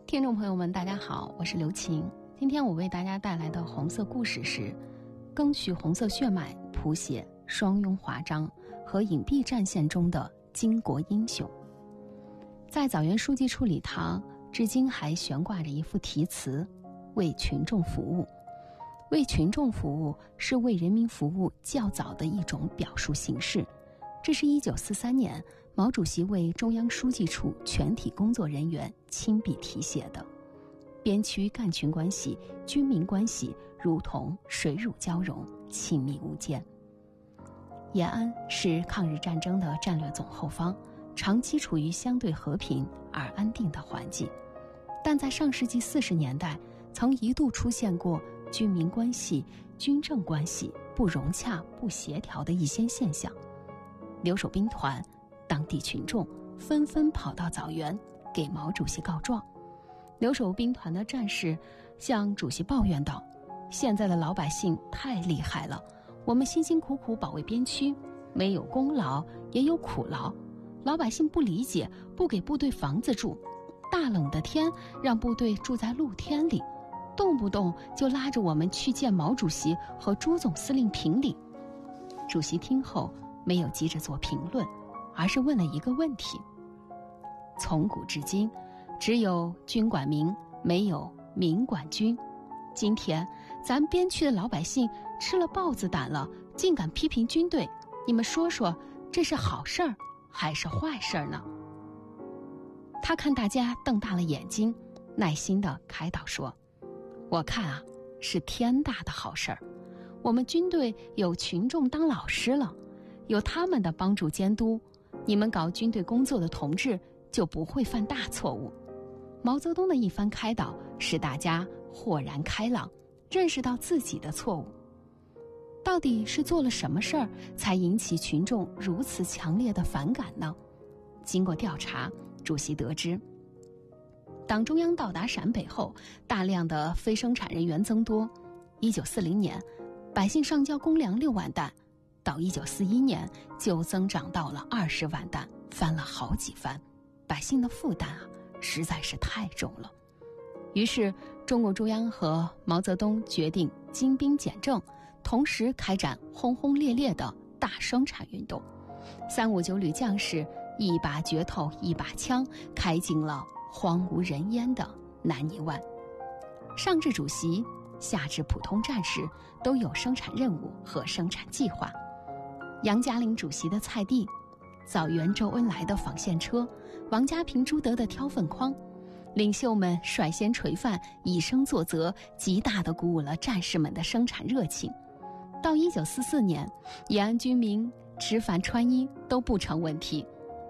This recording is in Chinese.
听众朋友们大家好，我是刘晴。今天我为大家带来的红色故事是赓取红色血脉，谱写双庸华章和隐蔽战线中的巾帼英雄。在枣园书记处礼堂至今还悬挂着一副题词，为群众服务。为群众服务是为人民服务较早的一种表述形式，这是1943年毛主席为中央书记处全体工作人员亲笔题写的。边区干群关系、军民关系如同水乳交融，亲密无间。延安是抗日战争的战略总后方，长期处于相对和平而安定的环境，但在上世纪40年代曾一度出现过军民关系、军政关系不融洽、不协调的一些现象。留守兵团、当地群众纷纷跑到枣园给毛主席告状。留守兵团的战士向主席抱怨道：现在的老百姓太厉害了，我们辛辛苦苦保卫边区，没有功劳也有苦劳，老百姓不理解，不给部队房子住，大冷的天让部队住在露天里，动不动就拉着我们去见毛主席和朱总司令评理。主席听后没有急着做评论，而是问了一个问题：从古至今，只有军管民，没有民管军。今天咱边区的老百姓吃了豹子胆了，竟敢批评军队，你们说说，这是好事儿还是坏事儿呢？他看大家瞪大了眼睛，耐心地开导说：我看啊，是天大的好事儿。我们军队有群众当老师了，有他们的帮助监督，你们搞军队工作的同志就不会犯大错误。毛泽东的一番开导使大家豁然开朗，认识到自己的错误。到底是做了什么事儿才引起群众如此强烈的反感呢？经过调查，主席得知，党中央到达陕北后，大量的非生产人员增多。1940年，百姓上交公粮6万担，到1941年就增长到了20万担，翻了好几番。百姓的负担实在是太重了。于是中共中央和毛泽东决定精兵简政，同时开展轰轰烈烈的大生产运动。359旅将士一把镢头一把枪，开进了荒无人烟的南泥湾。上至主席，下至普通战士，都有生产任务和生产计划。杨家岭主席的菜地，枣园周恩来的纺线车，王家平、朱德的挑粪筐，领袖们率先垂范，以身作则，极大地鼓舞了战士们的生产热情。到1944年，延安军民吃饭穿衣都不成问题，